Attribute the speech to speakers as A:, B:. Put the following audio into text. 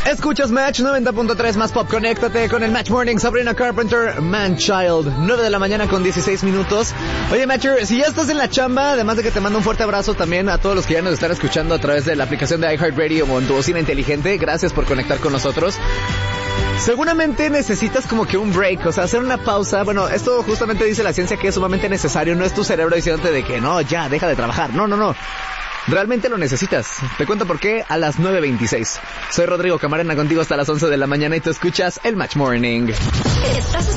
A: Escuchas Match 90.3 más pop. Conéctate con el Match Morning. Sabrina Carpenter, Man Child. 9 de la mañana con 16 minutos. Oye, Matcher, si ya estás en la chamba, además de que te mando un fuerte abrazo también a todos los que ya nos están escuchando a través de la aplicación de iHeartRadio o en tu bocina inteligente. Gracias por conectar con nosotros. Seguramente necesitas como que un break, o sea, hacer una pausa. Bueno, esto justamente dice la ciencia que es sumamente necesario. No es tu cerebro diciéndote de que no, ya, deja de trabajar. No. Realmente lo necesitas. Te cuento por qué a las 9:26. Soy Rodrigo Camarena contigo hasta las 11 de la mañana y tú escuchas el Match Morning.